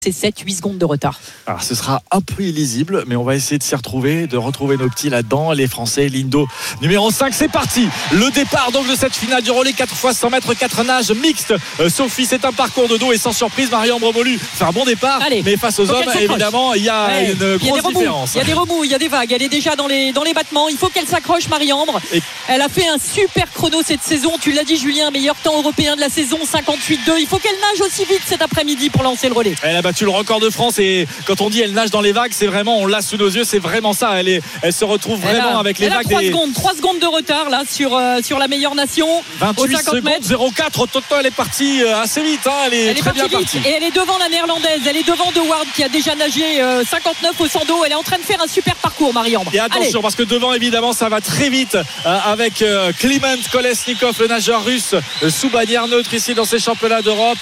C'est 7-8 secondes de retard. Alors ce sera un peu illisible, mais on va essayer de s'y retrouver, de retrouver nos petits là-dedans, les Français. Lindo numéro 5, c'est parti. Le départ donc de cette finale du relais 4 x 100 mètres, 4 nages mixtes. Sophie, c'est un parcours de dos et sans surprise, Marie-Ambre Molu fait un bon départ. Allez, mais face aux hommes, évidemment, il y a une grosse différence. Il y a des remous, il y a des vagues. Elle est déjà dans les battements. Il faut qu'elle s'accroche, Marie-Ambre. Elle a fait un super chrono cette saison. Tu l'as dit, Julien, meilleur temps européen de la saison, 58,2. Il faut qu'elle nage aussi vite cet après-midi pour lancer le relais. Elle a battu le record de France et quand on dit elle nage dans les vagues, c'est vraiment, on l'a sous nos yeux, c'est vraiment ça. Elle se retrouve vraiment avec les vagues. 3 secondes de retard là sur la meilleure nation. 28 secondes 04. Au total, elle est partie assez vite. Elle est très bien partie. Et elle est devant la néerlandaise. Elle est devant De Waard qui a déjà nagé 59 au 100 d'eau. Elle est en train de faire un super parcours, Marie-Ambre. Et attention, parce que devant, évidemment, ça va très vite avec Kliment Kolesnikov, le nageur russe, sous bannière neutre ici dans ces championnats d'Europe.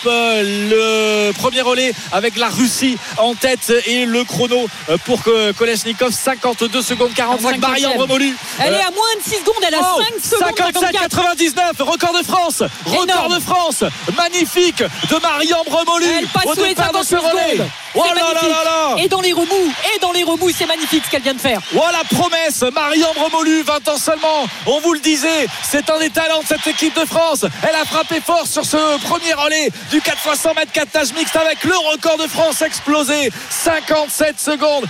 Le premier relais avec la Russie en tête et le chrono pour Kolesnikov, 52 secondes 45. Marie-Ambre Molu, elle est à moins de 6 secondes. Elle a 5 secondes 57,99. Record de France. Record de France. Magnifique de Marie-Ambre Molu. Elle passe au sous les 50 secondes. Oh là là là là. Et dans les remous, c'est magnifique ce qu'elle vient de faire. Voilà, promesse, Marie-Ambre Molu, 20 ans seulement, on vous le disait, c'est un des talents de cette équipe de France. Elle a frappé fort sur ce premier relais du 4 x 100 mètres 4 nages mixte avec le record de France explosé, 57 secondes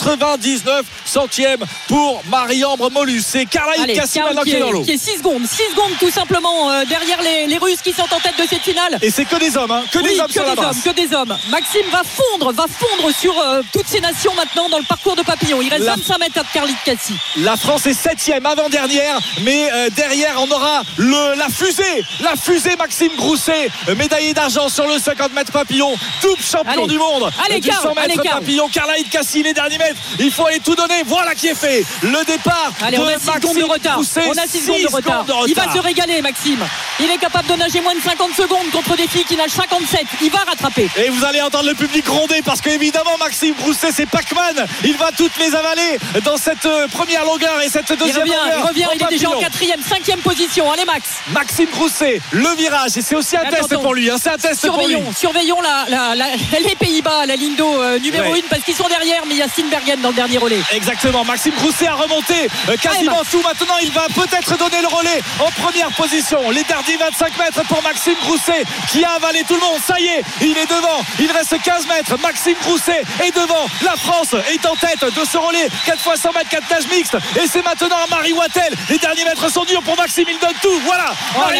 99 centièmes pour Marie-Ambre Molu. C'est Karlaïd Kassi maintenant qui est dans l'eau, qui est 6 secondes tout simplement derrière les Russes qui sont en tête de cette finale. Et c'est que des hommes, que des hommes sur la brasse. Que des hommes. Maxime va fondre sur toutes ces nations maintenant dans le parcours de papillon. Il reste 25 mètres à Karlaïd Kassi. La France est 7e, avant-dernière, mais derrière on aura la fusée Maxime Grousset, médaillé d'argent sur le 50 mètres papillon, double champion du monde du 100 mètres papillon. Karlaïd Kassi, les derniers mètres, il faut aller tout donner. Voilà qui est fait, le départ de Maxime Grousset. On a 6 secondes de retard. Il va se régaler, Maxime. Il est capable de nager moins de 50 secondes contre des filles qui nagent 57. Il va rattraper. Et vous allez entendre le public gronder parce qu'évidemment Maxime Grousset, c'est Pac-Man. Il va toutes les avaler dans cette première longueur et cette deuxième longueur. Il revient, il est déjà en 4e, 5e position. Allez Max. Maxime Grousset, le virage, et c'est aussi un test pour lui. C'est un test pour lui. Surveillons les Pays-Bas, la Lindo numéro 1 parce qu'ils sont derrière, mais il y a Steenbergen dans le dernier relais. Exactement. Maxime Grousset a remonté quasiment tout. Maintenant, il va peut-être donner le relais en première position. Les derniers 25 mètres pour Maxime Grousset qui a avalé tout le monde. Ça y est, il est devant. Il reste 15 mètres. Maxime Grousset est devant. La France est en tête de ce relais 4 x 100 mètres 4 nages mixte. Et c'est maintenant à Marie Wattel. Les derniers mètres sont durs pour Maxime. Il donne tout. Voilà. Marie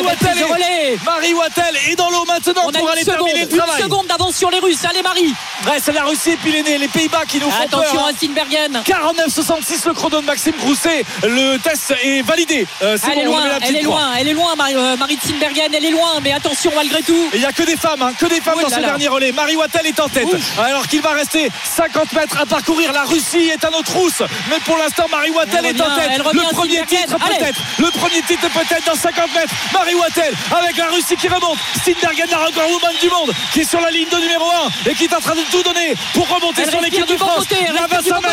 Wattel est dans l'eau maintenant pour aller terminer le travail. Une seconde d'avance sur les Russes. Allez Marie. Ouais, c'est la Russie et puis les Pays-Bas qui nous font peur. Attention à Steenbergen. 49,66 le chrono de Maxime Grousset. Le test est validé. Elle est loin, Marie Steenbergen. Elle est loin, mais attention malgré tout. Il n'y a que des femmes, dans ce dernier relais. Marie Wattel est en tête. Alors qu'il va rester 50 mètres à parcourir. La Russie est à nos trousses. Mais pour l'instant, Marie Wattel est en tête. Le premier titre peut-être dans 50 mètres. Marie Wattel avec la Russie qui remonte. Steenbergen, la record woman du monde, qui est sur la ligne de numéro 1 et qui est en train de tout donner pour remonter sur l'équipe de France. À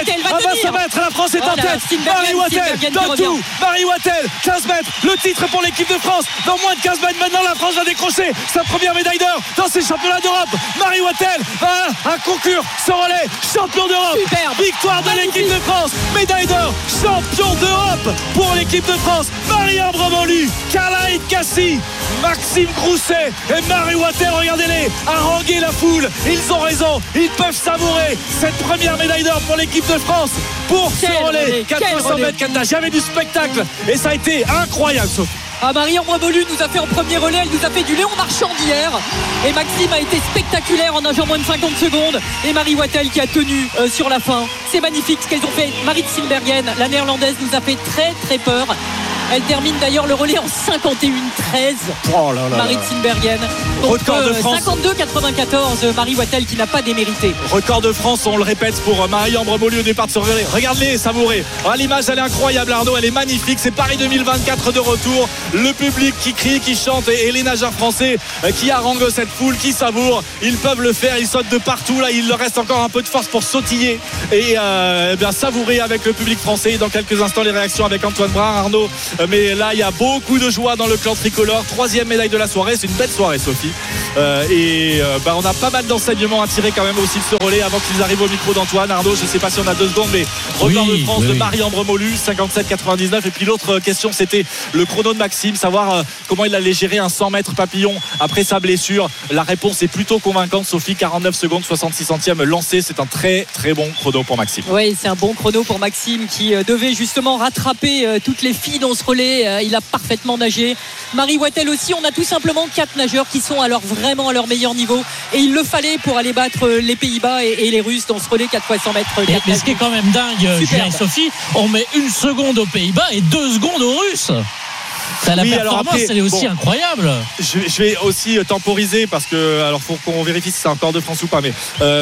25 mètres, la France est en tête. Marie Wattel donne tout. Marie Wattel, 15 mètres. Le titre pour l'équipe de France. Dans moins de 15 mètres maintenant, la France va décrocher sa première médaille d'or dans ces championnats d'Europe. Marie Wattel va conclure ce relais. Champion d'Europe. Victoire de l'équipe de France. Médaille d'or. Champion d'Europe pour l'équipe de France. Marie-Ambre Molu, Karlaïd Kassi, Maxime Grousset et Marie Wattel, regardez-les, haranguer la foule. Ils ont raison, ils peuvent savourer cette première médaille d'or pour l'équipe de France pour ce relais 400 mètres 4 nages. Il y avait du spectacle et ça a été incroyable, Sophie. Marie-Ambre Molu nous a fait en premier relais, elle nous a fait du Léon Marchand d'hier. Et Maxime a été spectaculaire en nageant moins de 50 secondes. Et Marie Wattel qui a tenu sur la fin. C'est magnifique ce qu'elles ont fait. Marie Steenbergen, la néerlandaise, nous a fait très très peur. Elle termine d'ailleurs le relais en 51-13. Oh là là. Marie Steenbergen. Record de France. 52-94. Marie Wattel qui n'a pas démérité. Record de France, on le répète, pour Marie-Ambre Molu au départ de ce relais. Regardez, savourez. L'image, elle est incroyable, Arnaud. Elle est magnifique. C'est Paris 2024 de retour. Le public qui crie, qui chante et les nageurs français qui haranguent cette foule, qui savourent. Ils peuvent le faire. Ils sautent de partout. Là, il leur reste encore un peu de force pour sautiller et bien savourer avec le public français. Dans quelques instants, les réactions avec Antoine Brun, Arnaud. Mais là, il y a beaucoup de joie dans le clan tricolore. 3e médaille de la soirée. C'est une belle soirée, Sophie. On a pas mal d'enseignements à tirer quand même aussi de ce relais avant qu'ils arrivent au micro d'Antoine. Arnaud, je sais pas si on a 2 secondes, mais record de France de Marie-Ambre Molus, 57,99. Et puis l'autre question, c'était le chrono de Maxime, savoir comment il allait gérer un 100 mètres papillon après sa blessure. La réponse est plutôt convaincante, Sophie. 49 secondes 66 centièmes lancé. C'est un très très bon chrono pour Maxime. Oui, c'est un bon chrono pour Maxime qui devait justement rattraper toutes les filles dans ce relais. Il a parfaitement nagé. Marie Wattel aussi. On a tout simplement 4 nageurs qui sont vraiment à leur meilleur niveau, et il le fallait pour aller battre les Pays-Bas et les Russes dans ce relais 4 x 100 mètres. Mais ce qui est quand même dingue, Julien et Sophie, on met 1 seconde aux Pays-Bas et 2 secondes aux Russes. La performance, elle est aussi incroyable. Je vais aussi temporiser parce que, alors faut qu'on vérifie si c'est encore de France ou pas, mais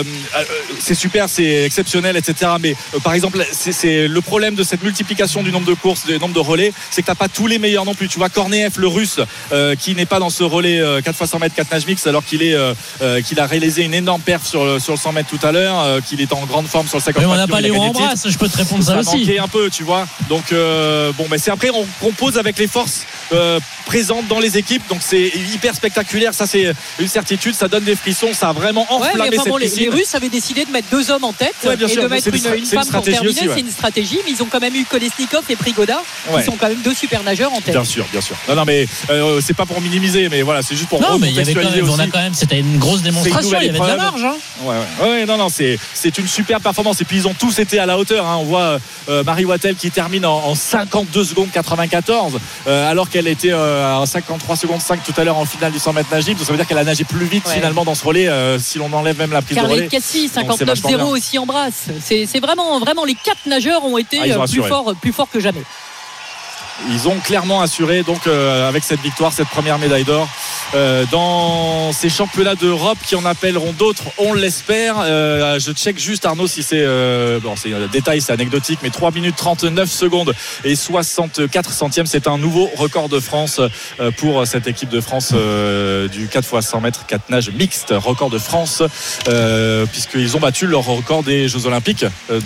c'est super, c'est exceptionnel, etc. Mais par exemple, c'est le problème de cette multiplication du nombre de courses, du nombre de relais, c'est que t'as pas tous les meilleurs non plus. Tu vois Korneev, le Russe, qui n'est pas dans ce relais 4 x 100 mètres 4 nages mix, alors qu'il a réalisé une énorme perf sur le 100 mètres tout à l'heure, qu'il est en grande forme sur le 50 mètres. Mais on n'a pas Léon Embrasse, je peux te répondre ça aussi. Manquait un peu, tu vois. Donc mais c'est après on compose avec les forces présentes dans les équipes, donc c'est hyper spectaculaire, ça c'est une certitude, ça donne des frissons, ça a vraiment enflammé cette piscine. Les Russes avaient décidé de mettre 2 hommes en tête et de mettre une femme pour terminer aussi, c'est une stratégie, mais ils ont quand même eu Kolesnikov et Prigoda qui sont quand même 2 super nageurs en tête. Bien sûr. Non mais c'est pas pour minimiser, mais voilà, c'est juste pour recontextualiser aussi. C'était une grosse démonstration, il y avait de la marge. Non, c'est une super performance, et puis ils ont tous été à la hauteur, hein. On voit Marie Wattel qui termine en 52 secondes 94, alors qu'elle était à 53 secondes 5 tout à l'heure en finale du 100 mètres nage libre. Ça veut dire qu'elle a nagé plus vite finalement dans ce relais, si l'on enlève même la prise de relais. Carly Cassie 59-0 aussi en brasse. C'est vraiment les 4 nageurs ont été plus forts que jamais. Ils ont clairement assuré donc avec cette victoire, cette première médaille d'or dans ces championnats d'Europe qui en appelleront d'autres, on l'espère. Je check juste, Arnaud, si c'est c'est un détail, c'est anecdotique, mais 3 minutes 39 secondes et 64 centièmes, c'est un nouveau record de France pour cette équipe de France du 4 x 100 mètres 4 nages mixte, record de France puisqu'ils ont battu leur record des Jeux Olympiques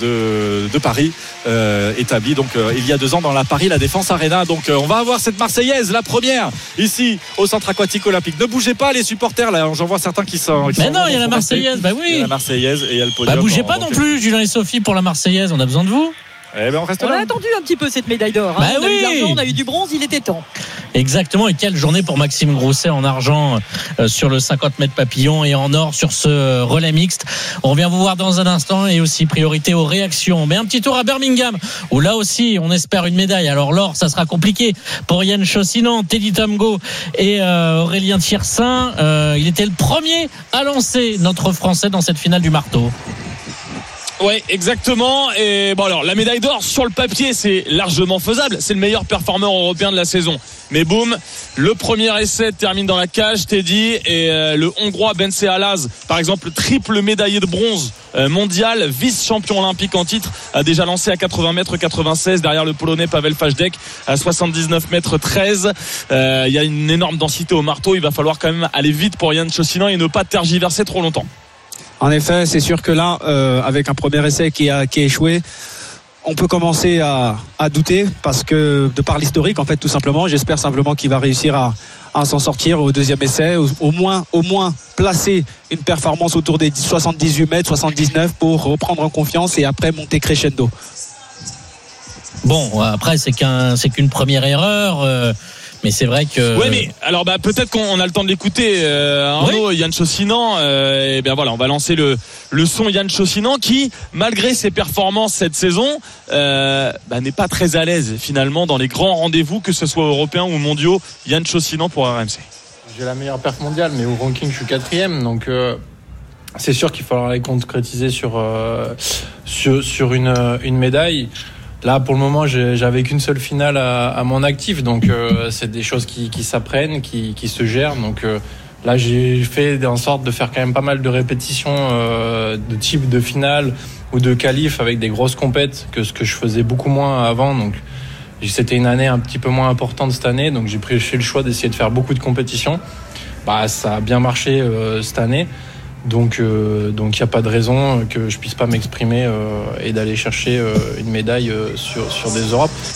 de Paris établi donc il y a 2 ans dans la Paris La Défense Arena. Donc on va avoir cette Marseillaise, la première ici au centre aquatique olympique. Ne bougez pas les supporters, là j'en vois certains qui sont mais non, il y a la Marseillaise, bah oui, il y a la Marseillaise et il y a le podium. Bougez pas non plus, Julien et Sophie, pour la Marseillaise, on a besoin de vous. On a attendu un petit peu cette médaille d'or, hein. On a eu de l'argent, on a eu du bronze, il était temps. Exactement, et quelle journée pour Maxime Grousset en argent sur le 50 mètres papillon et en or sur ce relais mixte. On revient vous voir dans un instant, et aussi priorité aux réactions. Mais un petit tour à Birmingham où là aussi on espère une médaille. Alors l'or, ça sera compliqué pour Yann Chaussinan, Teddy Tamgo et Aurélien Thiersin. Il était le premier à lancer notre Français dans cette finale du marteau. Ouais, exactement. Et bon, alors la médaille d'or sur le papier, c'est largement faisable. C'est le meilleur performeur européen de la saison. Mais boum, le premier essai termine dans la cage, Teddy, et le Hongrois Bence Alaz, par exemple, triple médaillé de bronze mondial, vice-champion olympique en titre, a déjà lancé à 80 mètres 96 derrière le Polonais Pavel Fajdek à 79 mètres 13. Il y a une énorme densité au marteau. Il va falloir quand même aller vite pour Yann Chaussinan et ne pas tergiverser trop longtemps. En effet, c'est sûr que là, avec un premier essai qui a échoué, on peut commencer à douter, parce que de par l'historique, en fait, tout simplement, j'espère simplement qu'il va réussir à s'en sortir au deuxième essai, au moins placer une performance autour des 78 mètres, 79 pour reprendre en confiance et après monter crescendo. Bon, après c'est qu'une première erreur. Mais c'est vrai que. Ouais, mais alors peut-être qu'on a le temps de l'écouter. Arnaud, Yann Chaussinan. Et bien voilà, on va lancer le son Yann Chaussinan qui, malgré ses performances cette saison, n'est pas très à l'aise finalement dans les grands rendez-vous, que ce soit européens ou mondiaux. Yann Chaussinan pour RMC. J'ai la meilleure perf mondiale, mais au ranking je suis 4e, donc c'est sûr qu'il faudra les concrétiser sur une médaille. Là, pour le moment, j'avais qu'une seule finale à mon actif, donc c'est des choses qui s'apprennent, qui se gèrent. Donc là, j'ai fait en sorte de faire quand même pas mal de répétitions de type de finale ou de qualif avec des grosses compètes, que ce que je faisais beaucoup moins avant. Donc c'était une année un petit peu moins importante cette année, donc j'ai fait le choix d'essayer de faire beaucoup de compétitions. Ça a bien marché cette année. Donc il n'y a pas de raison que je puisse pas m'exprimer et d'aller chercher une médaille sur des Europes.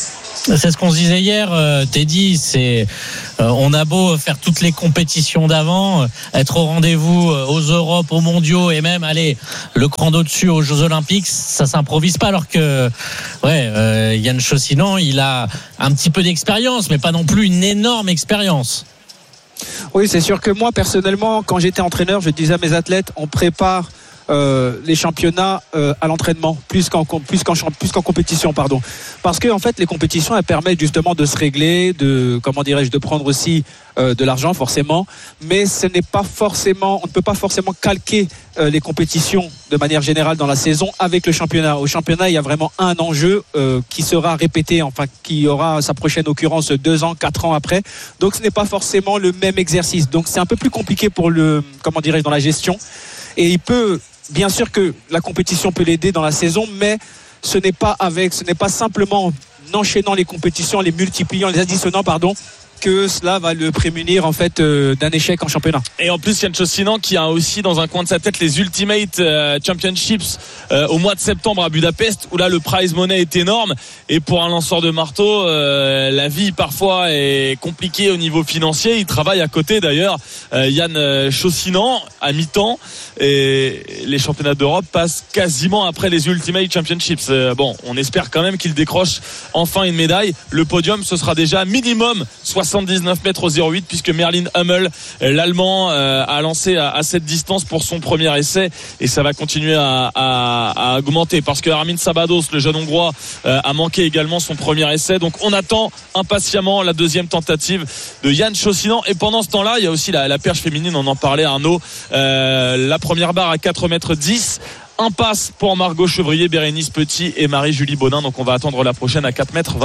C'est ce qu'on se disait hier, Teddy. On a beau faire toutes les compétitions d'avant, être au rendez-vous aux Europes, aux Mondiaux et même le cran d'au-dessus aux Jeux Olympiques, ça s'improvise pas. Alors que Yann Chaussinan, il a un petit peu d'expérience, mais pas non plus une énorme expérience. Oui, c'est sûr que moi personnellement, quand j'étais entraîneur, je disais à mes athlètes, on prépare les championnats à l'entraînement plus qu'en compétition, pardon. Parce que en fait les compétitions elles permettent justement de se régler, de prendre aussi de l'argent forcément, mais ce n'est pas forcément, on ne peut pas forcément calquer les compétitions de manière générale dans la saison avec le championnat. Au championnat, il y a vraiment un enjeu qui sera répété, qui aura sa prochaine occurrence 2 ans, 4 ans après. Donc ce n'est pas forcément le même exercice. Donc c'est un peu plus compliqué pour dans la gestion. Et bien sûr que la compétition peut l'aider dans la saison, mais ce n'est pas simplement en enchaînant les compétitions, les multipliant, les additionnant, que cela va le prémunir en fait d'un échec en championnat. Et en plus Yann Chaussinan qui a aussi dans un coin de sa tête les Ultimate Championships au mois de septembre à Budapest, où là le prize money est énorme, et pour un lanceur de marteau la vie parfois est compliquée au niveau financier. Il travaille à côté d'ailleurs, Yann Chaussinan, à mi-temps, et les championnats d'Europe passent quasiment après les Ultimate Championships. On espère quand même qu'il décroche enfin une médaille. Le podium, ce sera déjà minimum 79 mètres au 0,8, puisque Merlin Hummel, l'Allemand, a lancé à cette distance pour son premier essai, et ça va continuer à augmenter parce que Armin Sabados, le jeune Hongrois, a manqué également son premier essai. Donc on attend impatiemment la deuxième tentative de Yann Chaussinan. Et pendant ce temps-là, il y a aussi la perche féminine, on en parlait Arnaud, la première barre à 4,10 mètres. Impasse pour Margot Chevrier, Bérénice Petit et Marie-Julie Bonin. Donc on va attendre la prochaine à 4,25 mètres.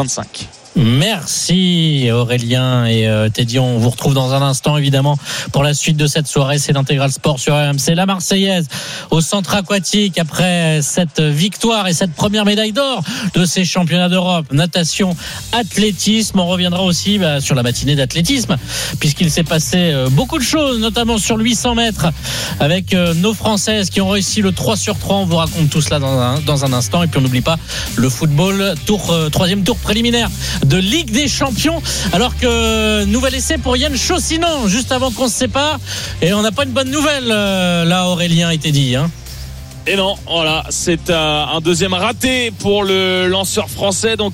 Merci Aurélien et Teddy. On vous retrouve dans un instant évidemment pour la suite de cette soirée. C'est l'Intégral Sport sur RMC. La Marseillaise au centre aquatique après cette victoire et cette première médaille d'or de ces championnats d'Europe. Natation, athlétisme. On reviendra aussi sur la matinée d'athlétisme, puisqu'il s'est passé beaucoup de choses, notamment sur le 800 mètres avec nos Françaises qui ont réussi le 3/3. On vous raconte tout cela dans un instant. Et puis on n'oublie pas le football, troisième tour préliminaire de Ligue des Champions, alors que nouvel essai pour Yann Chaussinan juste avant qu'on se sépare, et on n'a pas une bonne nouvelle là, Aurélien, était dit Et non, voilà, c'est un deuxième raté pour le lanceur français. Donc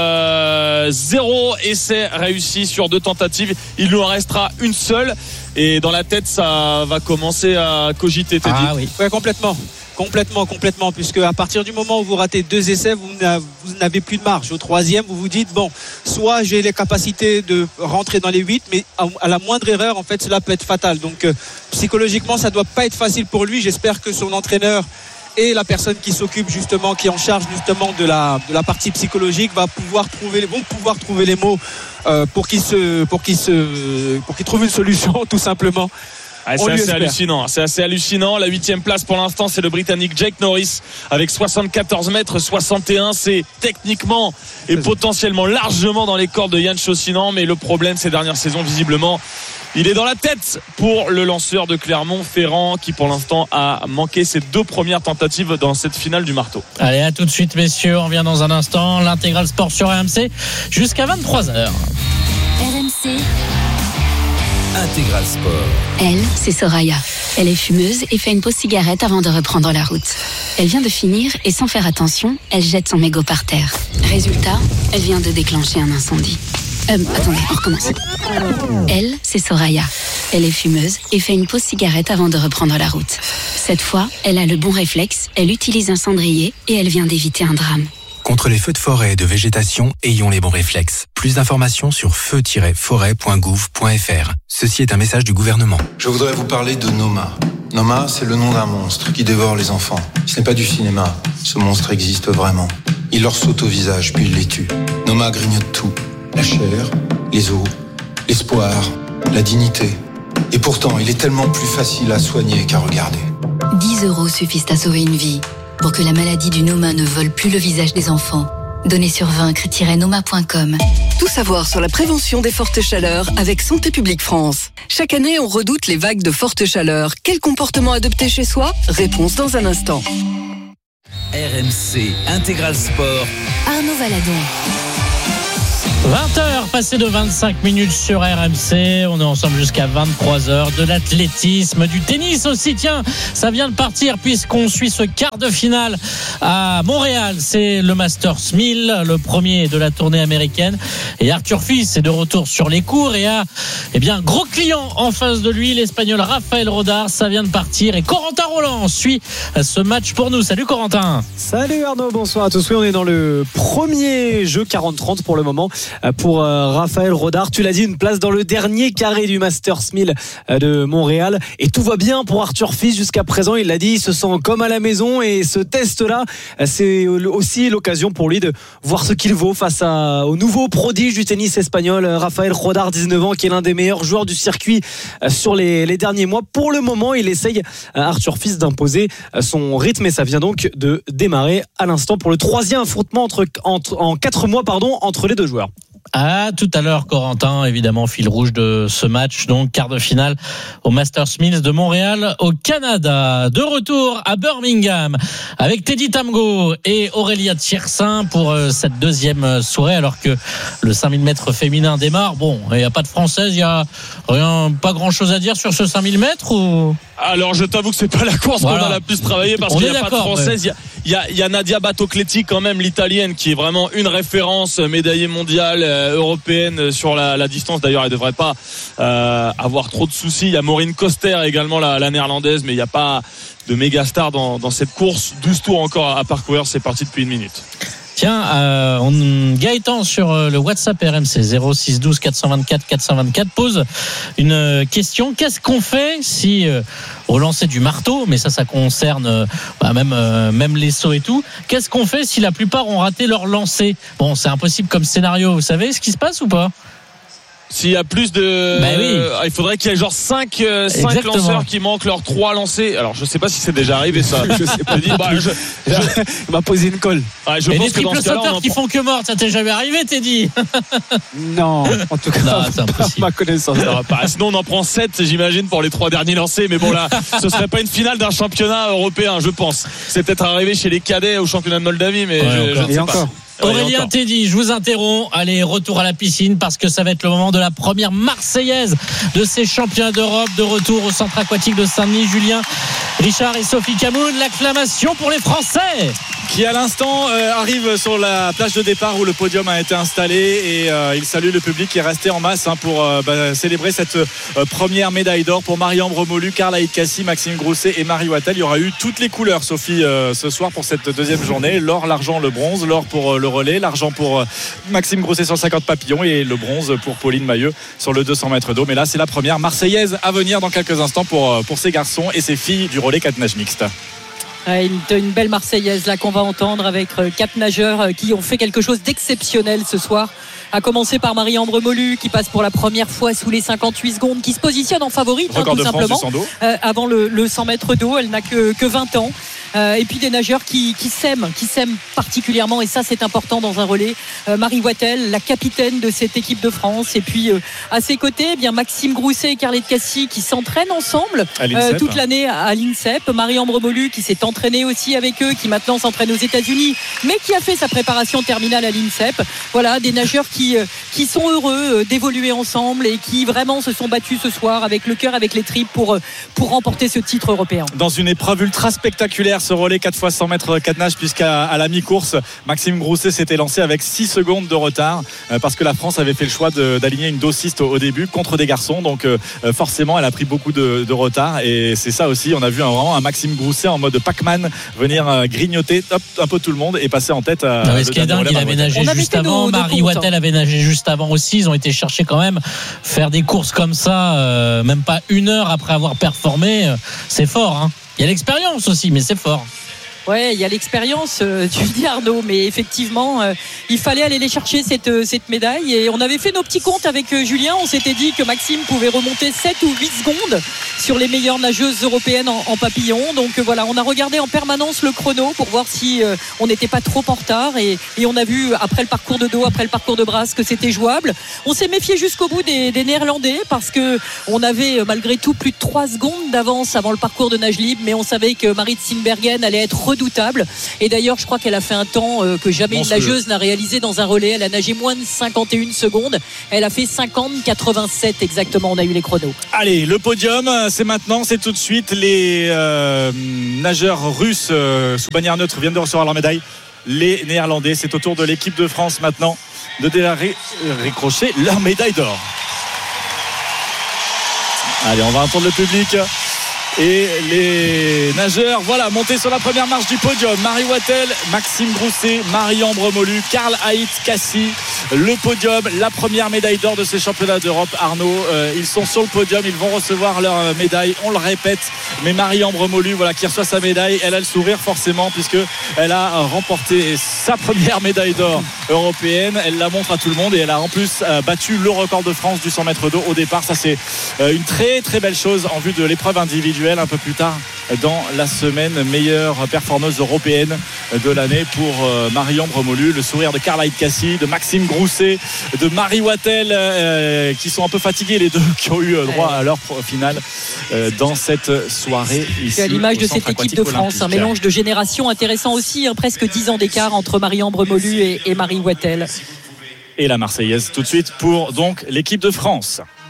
0 essai réussi sur 2 tentatives. Il nous en restera une seule, et dans la tête ça va commencer à cogiter. Ah oui, ouais, complètement, puisque à partir du moment où vous ratez 2 essais, vous n'avez plus de marge. Au 3e, vous vous dites soit j'ai les capacités de rentrer dans les 8, mais à la moindre erreur, en fait, cela peut être fatal. Donc psychologiquement, ça doit pas être facile pour lui. J'espère que son entraîneur et la personne qui s'occupe justement, qui est en charge justement de la partie psychologique, vont pouvoir trouver les mots pour qu'il trouve une solution, tout simplement. C'est assez hallucinant. La 8e place pour l'instant, c'est le Britannique Jake Norris avec 74 mètres 61. C'est techniquement et potentiellement largement dans les cordes de Yann Chaussinan, mais le problème ces dernières saisons, visiblement, il est dans la tête pour le lanceur de Clermont-Ferrand, qui pour l'instant a manqué ses 2 premières tentatives dans cette finale du marteau. Allez, à tout de suite messieurs, on revient dans un instant. L'Intégral Sport sur RMC jusqu'à 23h. RMC Intégral Sport. Elle, c'est Soraya. Elle est fumeuse et fait une pause cigarette avant de reprendre la route. Elle vient de finir et sans faire attention, elle jette son mégot par terre. Résultat, elle vient de déclencher un incendie. Attendez, on recommence. Elle, c'est Soraya. Elle est fumeuse et fait une pause cigarette avant de reprendre la route. Cette fois, elle a le bon réflexe, elle utilise un cendrier et elle vient d'éviter un drame. Contre les feux de forêt et de végétation, ayons les bons réflexes. Plus d'informations sur feu-forêt.gouv.fr. Ceci est un message du gouvernement. Je voudrais vous parler de Noma. Noma, c'est le nom d'un monstre qui dévore les enfants. Ce n'est pas du cinéma. Ce monstre existe vraiment. Il leur saute au visage, puis il les tue. Noma grignote tout. La chair, les os, l'espoir, la dignité. Et pourtant, il est tellement plus facile à soigner qu'à regarder. 10 € suffisent à sauver une vie. Pour que la maladie du Noma ne vole plus le visage des enfants. Donnez sur vaincre-noma.com. Tout savoir sur la prévention des fortes chaleurs avec Santé publique France. Chaque année, on redoute les vagues de forte chaleur. Quel comportement adopter chez soi ? Réponse dans un instant. RMC Intégral Sport. Arnaud Valadon. 20h, passé de 25 minutes sur RMC. On est ensemble jusqu'à 23h. De l'athlétisme, du tennis aussi. Tiens, ça vient de partir puisqu'on suit ce quart de finale à Montréal. C'est le Masters 1000, le premier de la tournée américaine. Et Arthur Fils est de retour sur les cours et a, gros client en face de lui, l'Espagnol Rafael Rodar. Ça vient de partir. Et Corentin Roland suit ce match pour nous. Salut Corentin. Salut Arnaud, bonsoir à tous. Oui, on est dans le premier jeu 40-30 pour le moment. Pour Rafael Rodar, tu l'as dit, une place dans le dernier carré du Masters 1000 de Montréal, et tout va bien pour Arthur Fils jusqu'à présent. Il l'a dit, il se sent comme à la maison, et ce test-là, c'est aussi l'occasion pour lui de voir ce qu'il vaut face au nouveau prodige du tennis espagnol, Rafael Rodar, 19 ans, qui est l'un des meilleurs joueurs du circuit sur les derniers mois. Pour le moment, il essaye, Arthur Fils, d'imposer son rythme, et ça vient donc de démarrer à l'instant pour le troisième affrontement en 4 mois entre les deux joueurs. À tout à l'heure, Corentin, évidemment, fil rouge de ce match, donc quart de finale au Masters 1000 de Montréal au Canada. De retour à Birmingham avec Teddy Tamgo et Aurélia Tiersin pour cette deuxième soirée, alors que le 5000 mètres féminin démarre. Bon, il n'y a pas de française, il n'y a pas grand chose à dire sur ce 5000 mètres ou... Alors je t'avoue que c'est pas la course qu'on a la plus travaillé parce qu'il n'y a pas de française. Ouais. Il y a Nadia Battocletti quand même, l'italienne, qui est vraiment une référence, médaillée mondiale, européenne sur la distance. D'ailleurs, elle devrait pas avoir trop de soucis. Il y a Maureen Koster également, la néerlandaise, mais il n'y a pas de méga star dans cette course. 12 tours encore à parcourir, c'est parti depuis 1 minute. Tiens, Gaëtan sur le WhatsApp RMC 06 12 424 424 pose une question. Qu'est-ce qu'on fait si au lancer du marteau, mais ça concerne même les sauts et tout, qu'est-ce qu'on fait si la plupart ont raté leur lancer? Bon, c'est impossible comme scénario, vous savez ce qui se passe ou pas? S'il y a plus de... oui. il faudrait qu'il y ait genre 5 lanceurs qui manquent leurs 3 lancers. Alors je sais pas si c'est déjà arrivé ça. Je sais pas. Il m'a posé une colle. Ouais, je et pense les que dans ce cas-là, sauteurs qui font que mordre, ça t'est jamais arrivé, Teddy? Non, en tout cas, c'est impossible. Ma connaissance. Sinon on en prend 7, j'imagine, pour les 3 derniers lancers. Mais bon, là, ce serait pas une finale d'un championnat européen, je pense. C'est peut-être arrivé chez les cadets au championnat de Moldavie, mais je ne sais pas. Aurélien Teddy, je vous interromps. Allez, retour à la piscine parce que ça va être le moment de la première Marseillaise de ces championnats d'Europe. De retour au centre aquatique de Saint-Denis. Julien Richard et Sophie Camoun, l'acclamation pour les Français qui à l'instant arrive sur la plage de départ où le podium a été installé, et il salue le public qui est resté en masse pour célébrer cette première médaille d'or pour Marie-Ambre Romolu, Carla Itkassi, Maxime Grousset et Marie Wattel. Il y aura eu toutes les couleurs, Sophie, ce soir pour cette deuxième journée. L'or, l'argent, le bronze. L'or pour le relais, l'argent pour Maxime Grousset sur 50 papillons et le bronze pour Pauline Mailleux sur le 200 mètres d'eau. Mais là, c'est la première Marseillaise à venir dans quelques instants pour ces garçons et ces filles du relais 4 nages mixte. Une belle Marseillaise là qu'on va entendre avec 4 nageurs qui ont fait quelque chose d'exceptionnel ce soir. À commencer par Marie-Ambre Romolu qui passe pour la première fois sous les 58 secondes, qui se positionne en favorite tout simplement avant le 100 mètres d'eau. Elle n'a que 20 ans. Et puis des nageurs qui s'aiment particulièrement, et ça c'est important dans un relais. Marie Wattel, la capitaine de cette équipe de France, et puis à ses côtés, Maxime Grousset et Carla Itkassi qui s'entraînent ensemble toute l'année à l'INSEP. Marie-Ambre Romolu qui s'est entraînée aussi avec eux, qui maintenant s'entraîne aux États-Unis, mais qui a fait sa préparation terminale à l'INSEP. Voilà, des nageurs qui sont heureux d'évoluer ensemble et qui vraiment se sont battus ce soir avec le cœur, avec les tripes pour remporter ce titre européen. Dans une épreuve ultra spectaculaire, ce relais 4 x 100 mètres 4 nages, puisqu'à la mi-course, Maxime Grousset s'était lancé avec 6 secondes de retard parce que la France avait fait le choix d'aligner une dossiste au début contre des garçons, donc forcément elle a pris beaucoup de retard, et c'est ça aussi. On a vu vraiment un Maxime Grousset en mode Pac-Man venir grignoter un peu tout le monde et passer en tête. Ce qui est dingue, il avait nagé juste avant. Marie Wattel avait nagé juste avant aussi. Ils ont été chercher quand même faire des courses comme ça, même pas 1 heure après avoir performé. C'est fort, hein. Il y a l'expérience aussi, mais c'est fort. Ouais, il y a l'expérience, tu dis Arnaud, mais effectivement, il fallait aller les chercher cette médaille. Et on avait fait nos petits comptes avec Julien. On s'était dit que Maxime pouvait remonter 7 ou 8 secondes sur les meilleures nageuses européennes en papillon. Donc voilà, on a regardé en permanence le chrono pour voir si on n'était pas trop en retard. Et on a vu après le parcours de dos, après le parcours de brasse, que c'était jouable. On s'est méfié jusqu'au bout des Néerlandais parce que on avait malgré tout plus de 3 secondes d'avance avant le parcours de nage libre. Mais on savait que Marit Steenbergen allait être redoutable. Et d'ailleurs, je crois qu'elle a fait un temps que jamais une nageuse n'a réalisé dans un relais. Elle a nagé moins de 51 secondes. Elle a fait 50-87 exactement. On a eu les chronos. Allez, le podium, c'est maintenant, c'est tout de suite. Les nageurs russes sous bannière neutre viennent de recevoir leur médaille. Les Néerlandais, c'est au tour de l'équipe de France maintenant de décrocher leur médaille d'or. Allez, on va entendre le public. Et les nageurs, voilà, montés sur la première marche du podium. Marie Wattel, Maxime Grousset, Marie-Ambre Molu, Karl Ait Kassi. Le podium, la première médaille d'or de ces championnats d'Europe. Arnaud, ils sont sur le podium, ils vont recevoir leur médaille. On le répète, mais Marie-Ambre Molu, voilà, qui reçoit sa médaille, elle a le sourire forcément puisque elle a remporté sa première médaille d'or européenne. Elle la montre à tout le monde et elle a en plus battu le record de France du 100 mètres d'eau au départ. Ça, c'est une très très belle chose en vue de l'épreuve individuelle. Un peu plus tard dans la semaine, meilleure performeuse européenne de l'année pour Marie-Ambre Molu. Le sourire de Karl Ait Kassi, de Maxime Grousset, de Marie Wattel, qui sont un peu fatigués les deux, qui ont eu droit à leur finale dans cette soirée ici. C'est à l'image de cette équipe de France, un mélange de générations intéressant aussi, presque 10 ans d'écart entre Marie-Ambre Molu et Marie Wattel. Et la Marseillaise tout de suite pour donc l'équipe de France.